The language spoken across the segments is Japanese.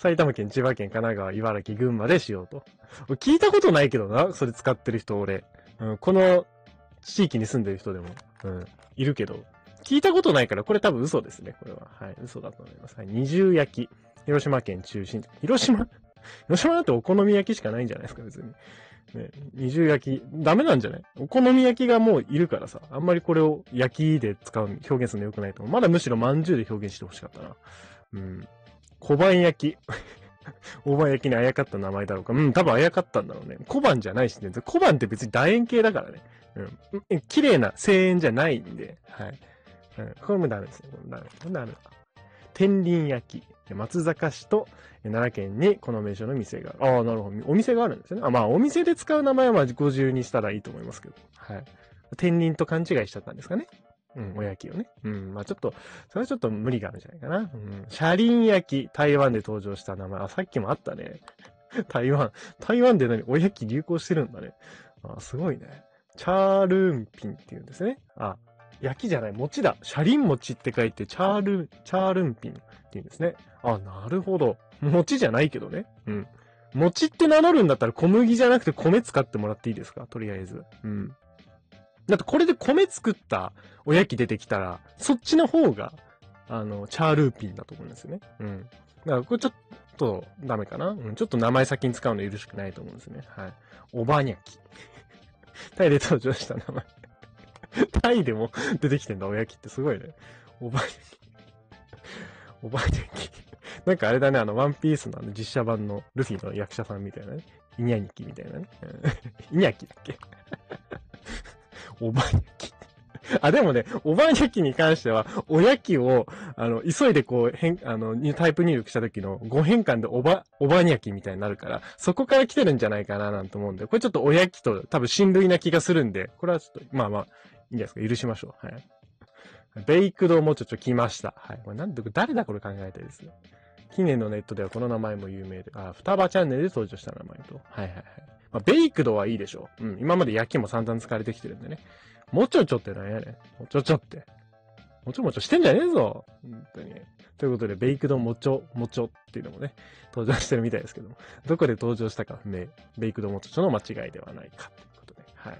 埼玉県、千葉県、神奈川、茨城、群馬でしようと。聞いたことないけどな、それ使ってる人俺。この地域に住んでる人でも、いるけど。聞いたことないから、これ多分嘘ですね、これは。はい、嘘だと思います。はい、二重焼き。広島県中心地。広島なんてお好み焼きしかないんじゃないですか、別に。ね、二重焼き、ダメなんじゃないお好み焼きがもういるからさ、あんまりこれを焼きで表現するの良くないと思う。まだむしろ饅頭で表現してほしかったな。小判焼き。大判焼きにあやかった名前だろうか。多分あやかったんだろうね。小判じゃないしね。小判って別に楕円形だからね。綺麗な声援じゃないんで。はい。これもダメですね。これダメだ。天輪焼き。松坂市と奈良県にこの名称の店がある。ああ、なるほど。お店があるんですよね。まあ、お店で使う名前はご自由にしたらいいと思いますけど。はい。天輪と勘違いしちゃったんですかね。おやきをね。まあちょっと、それはちょっと無理があるんじゃないかな。車輪焼き、台湾で登場した名前。あ、さっきもあったね。台湾でおやき流行してるんだね。あ、すごいね。チャールンピンって言うんですね。あ、焼きじゃない、餅だ。車輪餅って書いて、チャールンピンって言うんですね。あ、なるほど。餅じゃないけどね。餅って名乗るんだったら小麦じゃなくて米使ってもらっていいですか？とりあえず。だってこれで米作ったおやき出てきたら、そっちの方が、チャールーピンだと思うんですよね。だからこれちょっとダメかな。ちょっと名前先に使うのよろしくないと思うんですね。はい。おばにゃき。タイで登場した名前。タイでも出てきてんだ、おやきってすごいね。おばにゃき。おばにゃき。なんかあれだね、ワンピースの実写版のルフィの役者さんみたいなね。イニャニキみたいなね。イニャキだっけ？おばにゃき。あ、でもね、おばにゃきに関しては、おやきを、急いでこう、タイプ入力した時の5変換でおばにゃきみたいになるから、そこから来てるんじゃないかななんて思うんで、これちょっとおやきと多分親類な気がするんで、これはちょっと、まあまあ、いいんじゃないですか、許しましょう。はい。ベイクドもちょちょ来ました。はい。これ誰だこれ考えたですね。近年のネットではこの名前も有名で、双葉チャンネルで登場した名前と。はいはいはい。まあ、ベイクドはいいでしょう。今まで焼きも散々使われてきてるんでね。もちょちょってなんやねん。もちょちょって。もちょもちょしてんじゃねえぞ。本当に。ということで、ベイクドもちょっていうのもね、登場してるみたいですけども。どこで登場したか不明。ベイクドもちょちょの間違いではないか。ということで。はい。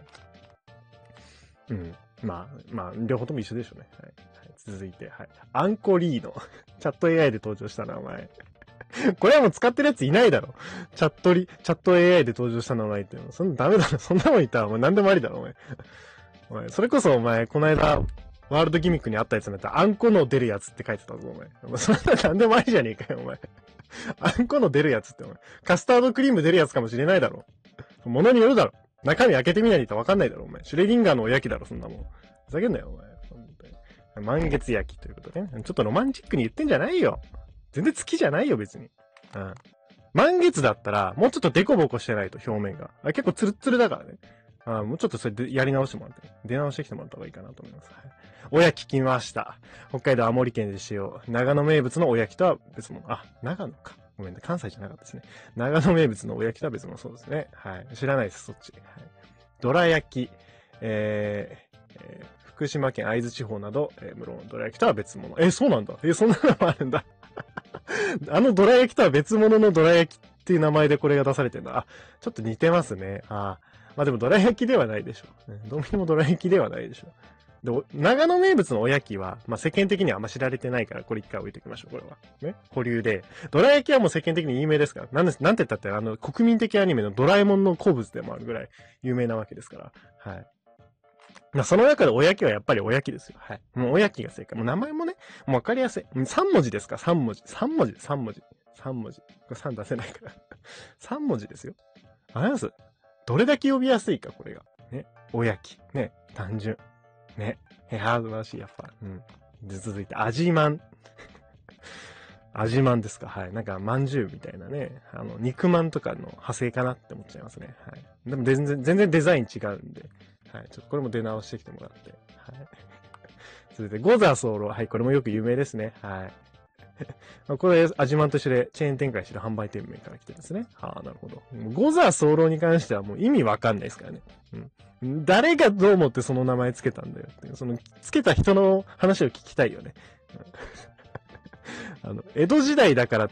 まあ、両方とも一緒でしょうね。はい。続いて、はい。アンコリーノ。チャット AI で登場した名前。これはもう使ってるやついないだろ。チャット AI で登場した名前って。そんなダメだろ。そんなもん言ったらお前何でもありだろ、お前。それこそお前、この間、ワールドギミックにあったやつになったら、あんこの出るやつって書いてたぞ、お前。そんな何でもありじゃねえかよ、お前。あんこの出るやつって、お前。カスタードクリーム出るやつかもしれないだろ。物によるだろ。中身開けてみないと分かんないだろ、お前。シュレディンガーのおやきだろ、そんなもん。ふざけんなよ、お前。満月焼きということでね。ちょっとロマンチックに言ってんじゃないよ。全然月じゃないよ、別に。満月だったら、もうちょっとデコボコしてないと、表面が。結構ツルッツルだからね。もうちょっとそれでやり直してもらって、出直してきてもらった方がいいかなと思います。はい、おやき来ました。北海道青森県で使用。長野名物のおやきとは別物。長野か。ごめんね。関西じゃなかったですね。長野名物のおやきとは別物。そうですね。はい。知らないです、そっち。はい。どら焼き。福島県会津地方など、無論、どら焼きとは別物。そうなんだ。そんなのもあるんだ。どら焼きとは別物のどら焼きっていう名前でこれが出されてるんだ。ちょっと似てますね。まあでもどら焼きではないでしょう。どう見てもどら焼きではないでしょう。で、長野名物のおやきは、まあ世間的にはあんま知られてないから、これ一回置いておきましょう、これは。ね。保留で。どら焼きはもう世間的に有名ですから。なんて言ったって国民的アニメのドラえもんの好物でもあるぐらい有名なわけですから。はい。まあ、その中でおやきはやっぱりおやきですよ。はい。もうおやきが正解。もう名前もね、もうわかりやすい。3文字ですか ?3 文字。3文字。3文字。3文字。これ3出せないから。3文字ですよ。あります。どれだけ呼びやすいか、これが。ね。おやき。ね。単純。ね。素晴らしい、やっぱ。で、続いて、味まん。味まんですか。はい。なんか、まんじゅうみたいなね。肉まんとかの派生かなって思っちゃいますね。はい。でも全然デザイン違うんで。はい。ちょっとこれも出直してきてもらって。はい。続いて、ゴザソーロ。はい。これもよく有名ですね。はい。これ、味まんと一緒でチェーン展開してる販売店名から来てるんですね。なるほど。ゴザソーロに関してはもう意味わかんないですからね。誰がどう思ってその名前つけたんだよっていう、つけた人の話を聞きたいよね。江戸時代だから